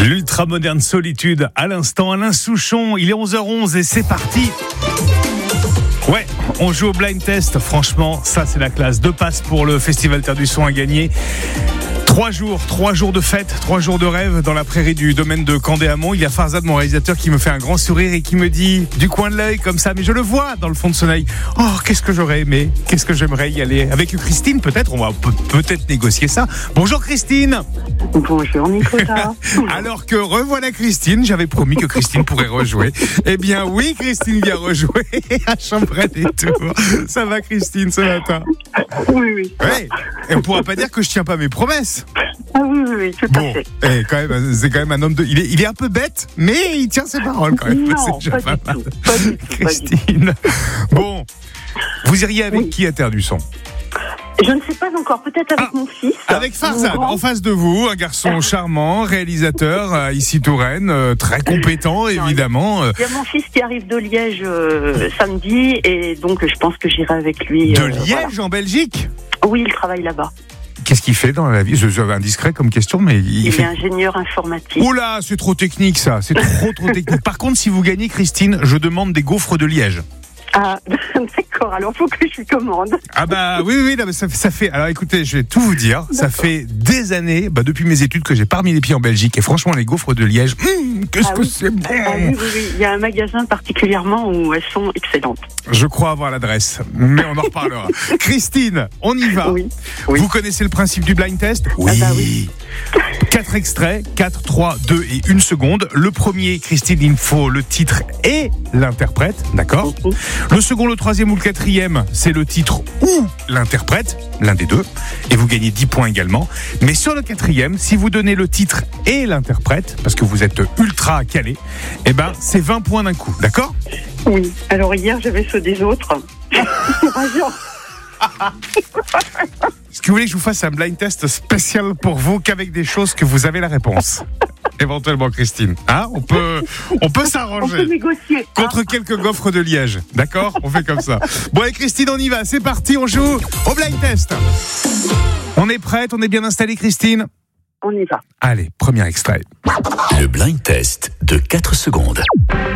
L'ultra moderne solitude à l'instant, Alain Souchon, il est 11h11 et c'est parti. Ouais, on joue au blind test, franchement, ça c'est la classe. 2 passes pour le Festival Terre du Son à gagner. 3 jours de fête, 3 jours de rêve dans la prairie du domaine de Candé-Amont. Il y a Farzad, mon réalisateur, qui me fait un grand sourire et qui me dit du coin de l'œil comme ça, mais je le vois dans le fond de son œil. Oh, qu'est-ce que j'aurais aimé, qu'est-ce que j'aimerais y aller. Avec Christine, peut-être, on va peut-être négocier ça. Bonjour Christine. Bonjour Nicolas. Alors que revoilà Christine, j'avais promis que Christine pourrait rejouer. Eh bien oui, Christine vient rejouer à Chambray-des-Tours. Ça va Christine ce matin? Oui. Ouais. Et on pourra pas dire que je tiens pas mes promesses. Ah oui, tout à fait. C'est quand même un homme de... Il est un peu bête, mais il tient ses paroles quand même. Non, c'est pas du tout. Christine. Bon, vous iriez avec qui à Terre du Son? Je ne sais pas encore, peut-être avec mon fils. Avec Farzad, en face de vous, un garçon charmant, réalisateur, ici Touraine, très compétent évidemment. Il y a mon fils qui arrive de Liège samedi, et donc je pense que j'irai avec lui. De Liège, en Belgique? Oui, il travaille là-bas. Qu'est-ce qu'il fait dans la vie? C'est indiscret comme question, mais il est ingénieur informatique. Oula, c'est trop technique ça, c'est trop technique. Par contre, si vous gagnez, Christine, je demande des gaufres de Liège. Ah, d'accord, alors faut que je lui commande. Ah bah oui, non, mais ça fait... Alors écoutez, je vais tout vous dire, ça fait des années, depuis mes études, que j'ai pas remis les pieds en Belgique, et franchement, les gaufres de Liège, c'est bon. Oui, il y a un magasin particulièrement où elles sont excellentes. Je crois avoir l'adresse, mais on en reparlera. Christine, on y va. Oui. Vous connaissez le principe du blind test? Oui. Ah bah oui. 4 extraits, 4, 3, 2 et 1 seconde. Le premier, Christine, il faut le titre et l'interprète, d'accord? Le second, le troisième ou le quatrième, c'est le titre ou l'interprète, l'un des deux, et vous gagnez 10 points également. Mais sur le quatrième, si vous donnez le titre et l'interprète, parce que vous êtes ultra calé, eh ben, c'est 20 points d'un coup, d'accord? Oui, alors hier, j'avais ceux des autres. Est-ce que vous voulez que je vous fasse un blind test spécial pour vous, qu'avec des choses que vous avez la réponse? Éventuellement, Christine. Hein, on peut s'arranger. On peut négocier. Contre quelques gaufres de Liège. D'accord? On fait comme ça. Bon, allez, Christine, on y va. C'est parti, on joue au blind test. On est prête? On est bien installé, Christine? On y va. Allez, premier extrait. Le blind test de 4 secondes.